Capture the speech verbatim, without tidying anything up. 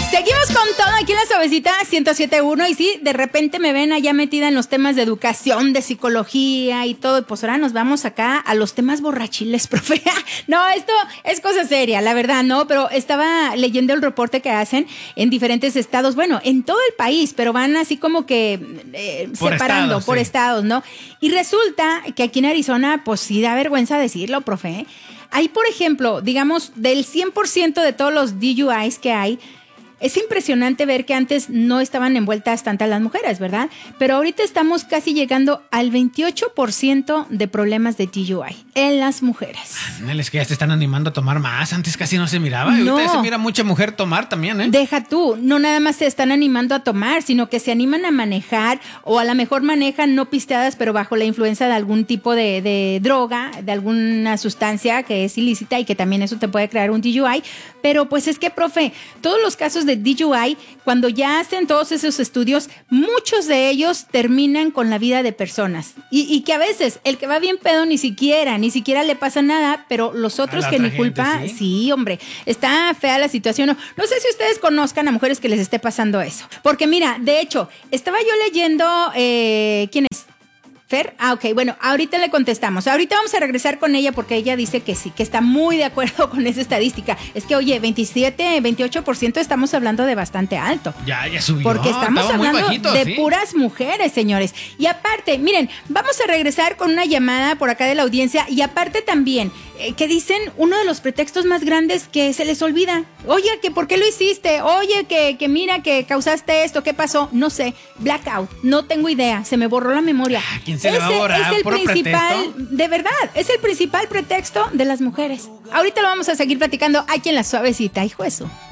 Seguimos con todo aquí en la Suavecita ciento siete punto uno y sí, de repente me ven allá metida en los temas de educación, de psicología y todo, pues ahora nos vamos acá a los temas borrachiles, profe. No, esto es cosa seria, la verdad, ¿no? Pero estaba leyendo el reporte que hacen en diferentes estados, bueno, en todo el país, pero van así como que eh, por separando estados, por sí. estados, ¿no? Y resulta que aquí en Arizona, pues sí da vergüenza decirlo, profe. Hay, por ejemplo, digamos, del cien por ciento de todos los D U Is que hay, es impresionante ver que antes no estaban envueltas tantas las mujeres, ¿verdad? Pero ahorita estamos casi llegando al veintiocho por ciento de problemas de D U I en las mujeres. Es que ya se están animando a tomar más. Antes casi no se miraba. Y No. ahorita se mira mucha mujer tomar también, ¿eh? Deja tú, no nada más se están animando a tomar, sino que se animan a manejar o a lo mejor manejan no pisteadas, pero bajo la influencia de algún tipo de, de droga, de alguna sustancia que es ilícita y que también eso te puede crear un D U I. Pero pues es que, profe, todos los casos de D U I, cuando ya hacen todos esos estudios, muchos de ellos terminan con la vida de personas. Y, y que a veces el que va bien pedo ni siquiera, ni siquiera le pasa nada, pero los otros A la que ni otra culpa, gente, ¿sí? sí, hombre, está fea la situación. No, no sé si ustedes conozcan a mujeres que les esté pasando eso. Porque mira, de hecho, estaba yo leyendo, eh, ¿quién es? ¿Fer? Ah, ok, bueno, ahorita le contestamos. Ahorita vamos a regresar con ella porque ella dice que sí, que está muy de acuerdo con esa estadística. Es que, oye, veintisiete, veintiocho por ciento estamos hablando de bastante alto. Ya, ya subió. Porque estamos Estaba muy hablando bajito, de sí. puras mujeres, señores. Y aparte, miren, vamos a regresar con una llamada por acá de la audiencia. Y aparte también, eh, que dicen uno de los pretextos más grandes que se les olvida. Oye, que ¿por qué lo hiciste? Oye, que, que mira, que causaste esto, ¿qué pasó? No sé, blackout, no tengo idea, se me borró la memoria. ¿A quién se le va a borrar? Es el ¿Puro principal, pretexto? de verdad, es el principal pretexto de las mujeres. Ahorita lo vamos a seguir platicando aquí en La Suavecita, hijo eso.